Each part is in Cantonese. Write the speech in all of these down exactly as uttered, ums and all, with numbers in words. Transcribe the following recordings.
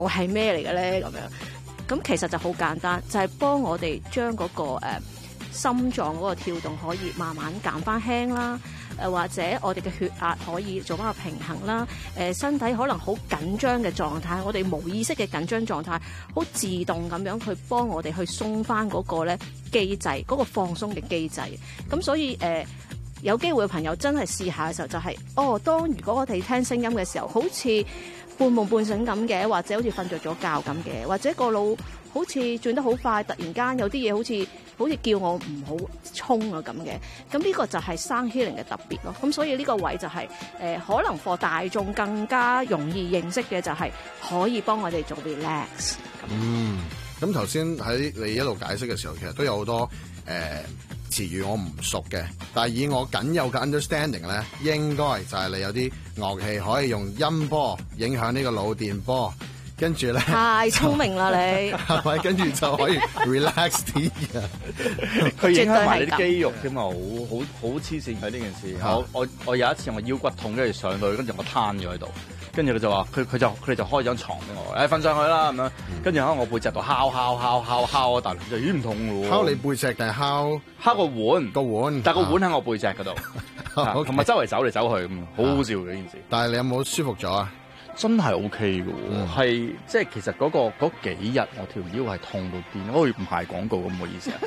我係咩嚟嘅咧？咁樣咁其實就好簡單，就係、是、幫我哋將嗰個誒、呃、心臟嗰個跳動可以慢慢減翻輕啦。誒或者我哋嘅血壓可以做翻個平衡啦，誒身體可能好緊張嘅狀態，我哋無意識嘅緊張狀態，好自動咁樣去幫我哋去鬆翻嗰個咧機制，嗰、嗰個放鬆嘅機制。咁所以誒、呃、有機會嘅朋友真係試下嘅時候就係、是，哦，當如果我哋聽聲音嘅時候，好似半夢半醒咁嘅，或者好似瞓着咗覺咁嘅，或者個腦好似轉得好快，突然間有啲嘢好似好似叫我唔好衝啊咁嘅，咁呢個就係 Sound Healing 嘅特別咯。咁所以呢個位就係、是呃、可能 for 大眾更加容易認識嘅就係可以幫我哋做 relax。 嗯，咁頭先喺你一路解釋嘅時候，其實都有好多誒、呃、詞語我唔熟嘅，但係以我僅有嘅 understanding 咧，應該就係你有啲樂器可以用音波影響呢個腦電波。跟住咧， 太聰明啦你， 係咪？跟住就可以 relax 啲嘅， 佢影響埋你啲肌肉添嘛，好好好黐線喺呢件事。我我我有一次我腰骨痛，跟住上去，跟住我攤咗喺度，跟住佢就話，佢佢就佢哋就開張床俾我，誒瞓上去啦咁樣，跟住喺我背脊度敲敲敲敲敲啊，但係就已經唔痛喎。 敲你背脊定係敲敲個碗個碗？ 但係個碗喺我背脊嗰度，同埋周圍走嚟走去，好好笑嘅呢件事。 但係你有冇舒服咗啊？ 真係 O K 嘅喎，係、嗯、即係其實嗰、嗰個嗰幾日我條腰係痛到癲，我唔係廣告咁嘅意思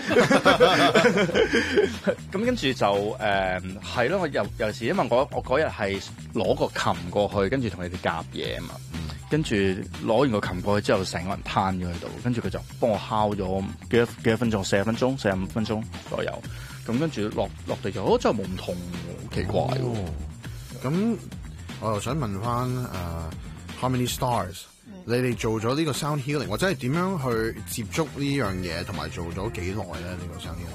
啊。咁跟住就誒係咯，我尤尤其是因為我我嗰日係攞個琴過去，跟住同你哋夾嘢啊嘛，跟住攞完個琴過去之後，成個人攤咗喺度，跟住佢就幫我敲咗幾多幾多分鐘，四十分鐘、四十五分鐘左右。咁跟住落落地就，哦真係冇咁痛，好奇怪喎。 咁、哦、我又想問翻誒、uh, Harmony Stars，、嗯、你哋做咗呢個 Sound Healing，或者係點樣去接觸呢樣嘢，同埋做咗幾耐咧？呢、這個 Sound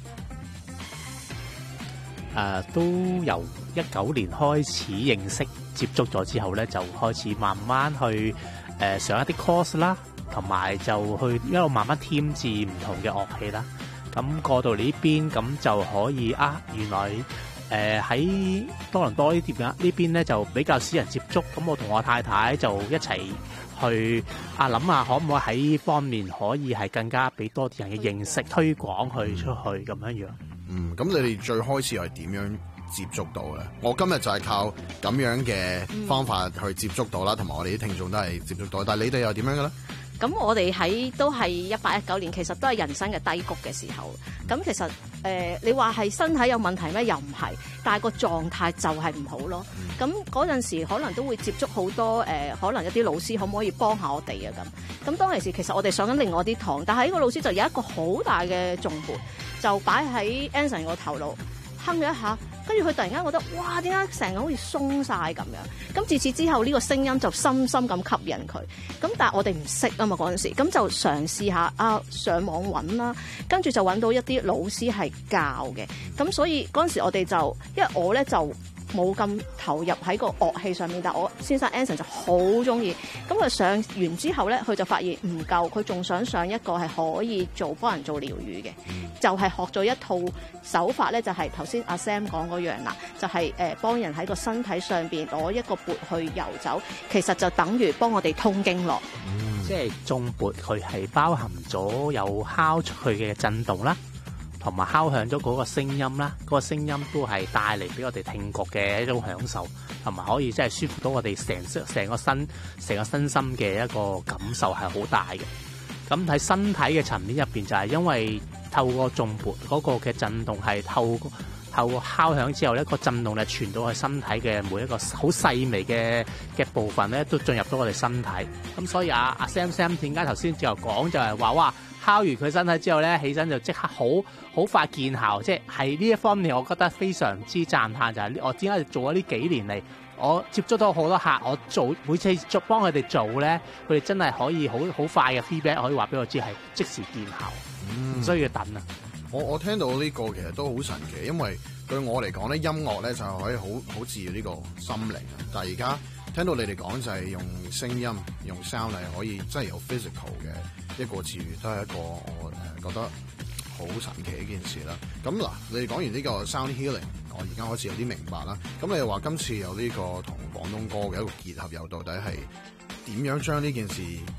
Healing 誒、呃、都由一九年開始認識接觸咗之後咧，就開始慢慢去誒、呃、上一啲 course 啦，同埋就去一路慢慢添置唔同嘅樂器啦。咁過到呢邊咁就可以啊，原來誒喺、呃、多倫多呢邊啊呢邊咧就比較少人接觸，咁我同我太太就一齊去啊諗下可唔可以喺呢方面可以係更加俾多啲人嘅認識推廣去出去咁樣樣。 嗯，咁你哋最開始係點樣接觸到咧？我今日就係靠咁樣嘅方法去接觸到啦，同埋我哋啲聽眾都係接觸到，但係你哋又點樣嘅咧？ 咁我哋喺都係一八一九年，其實都係人生嘅低谷嘅時候。咁其實誒、呃，你話係身體有問題咩？又唔係，但係個狀態就係唔好咯。咁嗰陣時可能都會接觸好多誒、呃，可能一啲老師可唔可以幫下我哋啊？咁咁當其時其實我哋上緊另外啲堂，但係呢個老師就有一個好大嘅重盤，就擺喺 Anson 個頭度，哼咗一下。跟住佢突然間覺得，哇！點解成個好似鬆晒咁樣？咁自此之後，呢、這個聲音就深深咁吸引佢。咁但係我哋唔識啊嘛嗰陣時，咁就嘗試下啊上網揾啦，跟住就揾到一啲老師係教嘅。咁所以嗰陣時我哋就，因為我咧就冇咁投入喺個樂器上面，但係我先生 Anson 就好中意。咁佢上完之後咧，佢就發現唔夠，佢仲想上一個係可以做幫人做療愈嘅，就係、是、學咗一套手法咧，就係頭先阿 Sam 講嗰樣啦，就係、是、誒、呃、幫人喺個身體上邊攞一個缽去遊走，其實就等於幫我哋通經絡。 嗯、即係頌缽佢係包含咗有敲出去嘅震動啦。同埋敲響咗嗰個聲音啦，嗰、嗰個聲音都係帶嚟俾我哋聽覺嘅一種享受，同埋可以即係舒服到我哋成成個身、成個身心嘅一個感受係好大嘅。咁喺身體嘅層面入邊，就係因為透過頌缽嗰個嘅震動係透過透過敲響之後咧，個震動咧傳到去身體嘅每一個好細微嘅嘅部分咧，都進入到我哋身體。咁所以阿阿 Sam Sam 點解頭先之後講就係話哇？敲完佢身體之後咧，起身就即刻好好快見效，即係喺呢一方面，我覺得非常之讚歎。就係、是、我點解做咗呢幾年嚟，我接觸到好多客，我做每次做幫佢哋做咧，佢哋真係可以好好快嘅 feedback，可以話俾我知係即時見效，唔、嗯、需要等啊。 我我聽到呢個其實都好神奇，因為對我嚟講咧，音樂咧就係可以好好治療呢個心靈。但係而家聽到你哋講就係用聲音、用 sound 係可以真係有 physical 嘅一個治癒，都係一個我誒覺得好神奇嘅一件事啦。咁嗱，你哋講完呢個 sound healing，我而家開始有啲明白啦。咁你又話今次有呢個同廣東歌嘅一個結合，又到底係點樣將呢件事